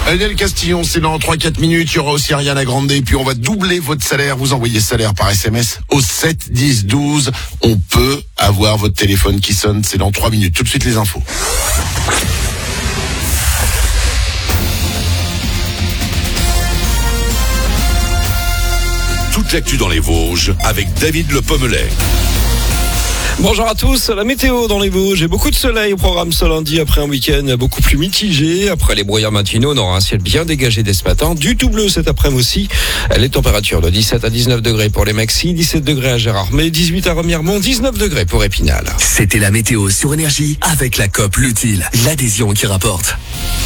Daniel Castillon, c'est dans 3-4 minutes. Il y aura aussi Ariana Grande. Et puis on va doubler votre salaire. Vous envoyez salaire par SMS au 7 10 12. On peut avoir votre téléphone qui sonne. C'est dans 3 minutes. Tout de suite les infos. Toute l'actu dans les Vosges avec David Le Pommelet. Bonjour à tous, la météo dans les Vosges et beaucoup de soleil au programme ce lundi après un week-end beaucoup plus mitigé. Après les brouillards matinaux, on aura un ciel bien dégagé dès ce matin. Du tout bleu cet après-midi aussi. Les températures de 17 à 19 degrés pour les Maxi, 17 degrés à Gérardmer, 18 à Remiremont, 19 degrés pour Épinal. C'était la météo sur Énergie avec la COP L'Utile, l'adhésion qui rapporte.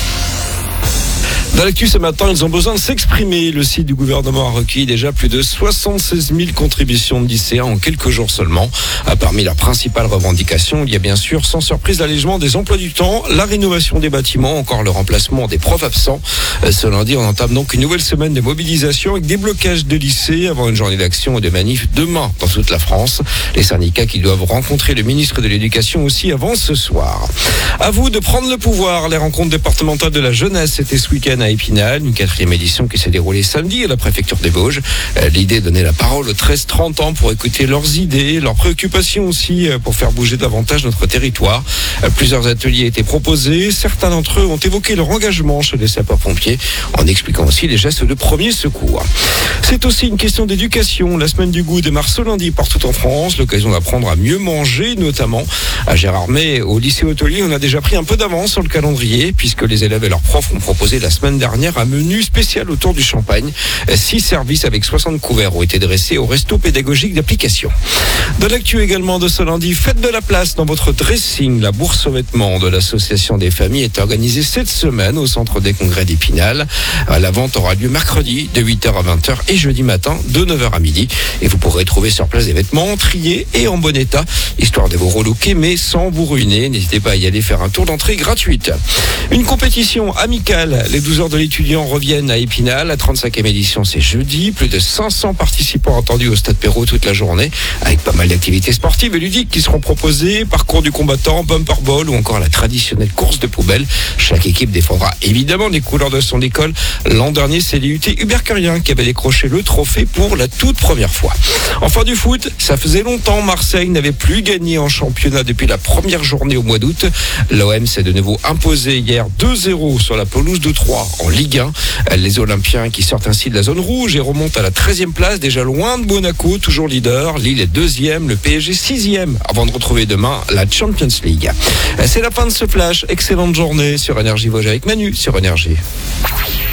Dans l'actu ce matin, ils ont besoin de s'exprimer. Le site du gouvernement a recueilli déjà plus de 76 000 contributions de lycéens en quelques jours seulement. Parmi leurs principales revendications, il y a bien sûr, sans surprise, l'allègement des emplois du temps, la rénovation des bâtiments, encore le remplacement des profs absents. Ce lundi, on entame donc une nouvelle semaine de mobilisation avec des blocages de lycées avant une journée d'action et de manifs demain dans toute la France. Les syndicats qui doivent rencontrer le ministre de l'Éducation aussi avant ce soir. À vous de prendre le pouvoir. Les rencontres départementales de la jeunesse, c'était ce week-end à Épinal, une 4e édition qui s'est déroulée samedi à la préfecture des Vosges. L'idée est de donner la parole aux 13-30 ans pour écouter leurs idées, leurs préoccupations aussi pour faire bouger davantage notre territoire. Plusieurs ateliers étaient proposés. Certains d'entre eux ont évoqué leur engagement chez les sapeurs-pompiers en expliquant aussi les gestes de premier secours. C'est aussi une question d'éducation. La semaine du goût démarre ce lundi partout en France. L'occasion d'apprendre à mieux manger, notamment à Gérardmer. Au lycée hôtelier, on a déjà pris un peu d'avance sur le calendrier puisque les élèves et leurs profs ont proposé la semaine dernière un menu spécial autour du champagne. 6 services avec 60 couverts ont été dressés au resto pédagogique d'application. Dans l'actu également de ce lundi, faites de la place dans votre dressing. La bourse aux vêtements de l'association des familles est organisée cette semaine au centre des congrès d'Épinal. La vente aura lieu mercredi de 8h à 20h et jeudi matin de 9h à midi. Et vous pourrez trouver sur place des vêtements triés et en bon état, histoire de vous relooker mais sans vous ruiner. N'hésitez pas à y aller faire un tour d'entrée gratuite. Une compétition amicale. Les 12 heures de l'étudiant reviennent à Épinal. La 35e édition, c'est jeudi. Plus de 500 participants attendus au Stade Perrault toute la journée, avec pas mal d'activités sportives et ludiques qui seront proposées. Parcours du combattant, bumper ball ou encore la traditionnelle course de poubelle. Chaque équipe défendra évidemment les couleurs de son école. L'an dernier, c'est l'IUT Hubert-Curien qui avait décroché le trophée pour la toute première fois. Enfin du foot, ça faisait longtemps. Marseille n'avait plus gagné en championnat depuis la première journée au mois d'août. L'OM s'est de nouveau imposé hier 2-0 sur la pelouse de Troyes en Ligue 1. Les Olympiens qui sortent ainsi de la zone rouge et remontent à la 13e place, déjà loin de Monaco, toujours leader. Lille est 2e, le PSG 6e, avant de retrouver demain la Champions League. C'est la fin de ce flash. Excellente journée sur Énergie Vosges avec Manu sur Énergie.